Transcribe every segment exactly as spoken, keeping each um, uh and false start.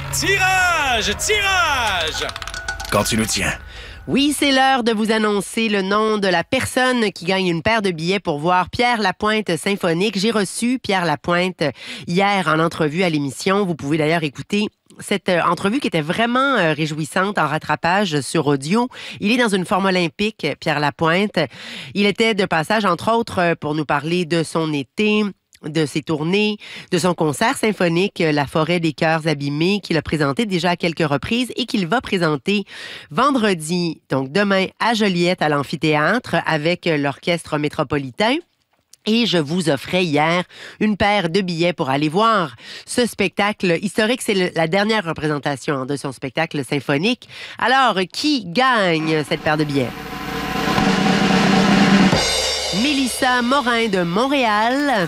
Tirage! Tirage! Quand tu le tiens. Oui, c'est l'heure de vous annoncer le nom de la personne qui gagne une paire de billets pour voir Pierre Lapointe symphonique. J'ai reçu Pierre Lapointe hier en entrevue à l'émission. Vous pouvez d'ailleurs écouter cette euh, entrevue qui était vraiment euh, réjouissante en rattrapage sur audio. Il est dans une forme olympique, Pierre Lapointe. Il était de passage, entre autres, euh, pour nous parler de son été, de ses tournées, de son concert symphonique La Forêt des Cœurs Abîmés qu'il a présenté déjà à quelques reprises et qu'il va présenter vendredi, donc demain, à Joliette, à l'amphithéâtre avec l'Orchestre métropolitain. Et je vous offrais hier une paire de billets pour aller voir ce spectacle historique. C'est le, la dernière représentation de son spectacle symphonique. Alors, qui gagne cette paire de billets? Mélissa Morin de Montréal.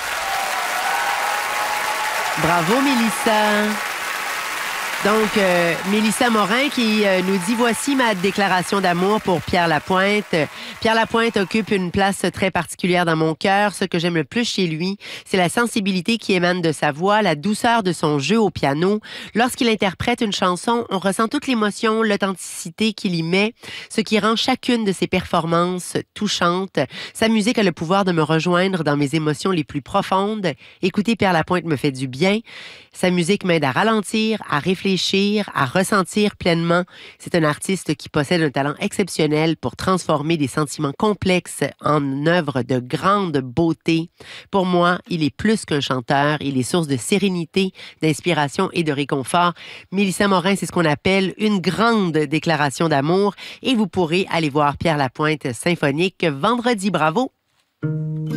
Bravo, Mélissa. Donc, euh, Mélissa Morin qui euh, nous dit « Voici ma déclaration d'amour pour Pierre Lapointe. Pierre Lapointe occupe une place très particulière dans mon cœur. Ce que j'aime le plus chez lui, c'est la sensibilité qui émane de sa voix, la douceur de son jeu au piano. Lorsqu'il interprète une chanson, on ressent toute l'émotion, l'authenticité qu'il y met, ce qui rend chacune de ses performances touchantes. Sa musique a le pouvoir de me rejoindre dans mes émotions les plus profondes. Écouter Pierre Lapointe me fait du bien. Sa musique m'aide à ralentir, à réfléchir, à ressentir pleinement. C'est un artiste qui possède un talent exceptionnel pour transformer des sentiments complexes en œuvres de grande beauté. Pour moi, il est plus qu'un chanteur. Il est source de sérénité, d'inspiration et de réconfort. Mélissa Morin, c'est ce qu'on appelle une grande déclaration d'amour. Et vous pourrez aller voir Pierre Lapointe symphonique vendredi. Bravo!